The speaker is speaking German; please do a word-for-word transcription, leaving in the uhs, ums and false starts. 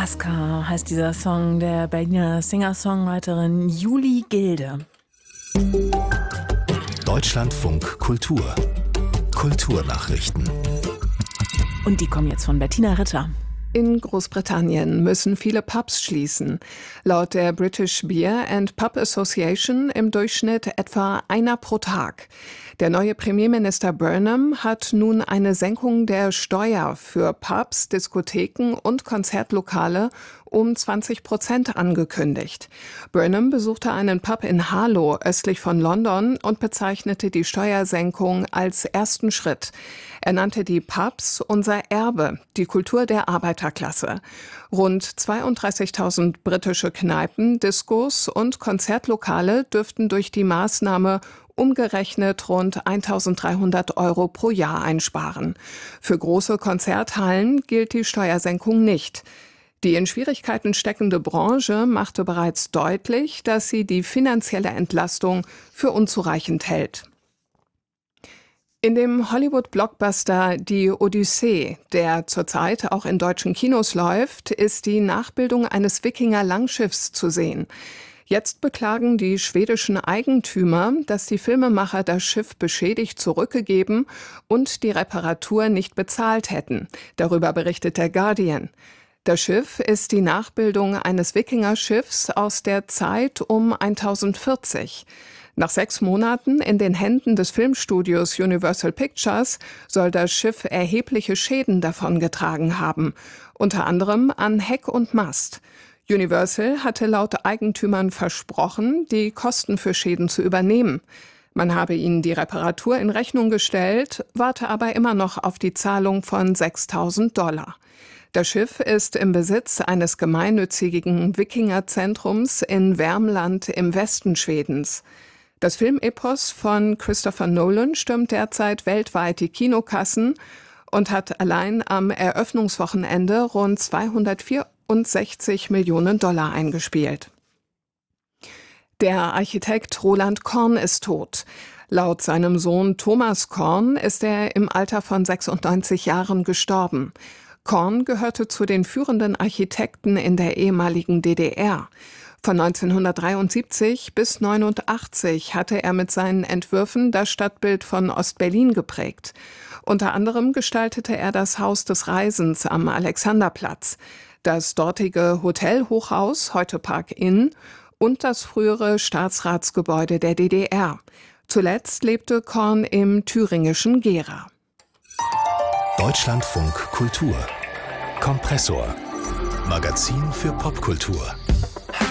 Alaska heißt dieser Song der Berliner Singer-Songwriterin Julie Gilde. Deutschlandfunk Kultur. Kulturnachrichten. Und die kommen jetzt von Bettina Ritter. In Großbritannien müssen viele Pubs schließen. Laut der British Beer and Pub Association im Durchschnitt etwa einer pro Tag. Der neue Premierminister Burnham hat nun eine Senkung der Steuer für Pubs, Diskotheken und Konzertlokale um zwanzig Prozent angekündigt. Burnham besuchte einen Pub in Harlow östlich von London und bezeichnete die Steuersenkung als ersten Schritt. Er nannte die Pubs unser Erbe, die Kultur der Arbeiterklasse. Rund zweiunddreißigtausend britische Kneipen, Diskos und Konzertlokale dürften durch die Maßnahme umgerechnet rund eintausenddreihundert Euro pro Jahr einsparen. Für große Konzerthallen gilt die Steuersenkung nicht. Die in Schwierigkeiten steckende Branche machte bereits deutlich, dass sie die finanzielle Entlastung für unzureichend hält. In dem Hollywood-Blockbuster Die Odyssee, der zurzeit auch in deutschen Kinos läuft, ist die Nachbildung eines Wikinger-Langschiffs zu sehen. Jetzt beklagen die schwedischen Eigentümer, dass die Filmemacher das Schiff beschädigt zurückgegeben und die Reparatur nicht bezahlt hätten. Darüber berichtet der Guardian. Das Schiff ist die Nachbildung eines Wikingerschiffs aus der Zeit um tausendvierzig. Nach sechs Monaten in den Händen des Filmstudios Universal Pictures soll das Schiff erhebliche Schäden davongetragen haben, unter anderem an Heck und Mast. Universal hatte laut Eigentümern versprochen, die Kosten für Schäden zu übernehmen. Man habe ihnen die Reparatur in Rechnung gestellt, warte aber immer noch auf die Zahlung von sechstausend Dollar. Das Schiff ist im Besitz eines gemeinnützigen Wikingerzentrums in Värmland im Westen Schwedens. Das Filmepos von Christopher Nolan stürmt derzeit weltweit die Kinokassen und hat allein am Eröffnungswochenende rund zweihundertvierundsechzig Millionen Dollar eingespielt. Der Architekt Roland Korn ist tot. Laut seinem Sohn Thomas Korn ist er im Alter von sechsundneunzig Jahren gestorben. Korn gehörte zu den führenden Architekten in der ehemaligen D D R. Von neunzehnhundertdreiundsiebzig bis neunundachtzig hatte er mit seinen Entwürfen das Stadtbild von Ostberlin geprägt. Unter anderem gestaltete er das Haus des Reisens am Alexanderplatz, das dortige Hotelhochhaus, heute Park Inn, und das frühere Staatsratsgebäude der D D R. Zuletzt lebte Korn im thüringischen Gera. Deutschlandfunk Kultur. Kompressor. Magazin für Popkultur.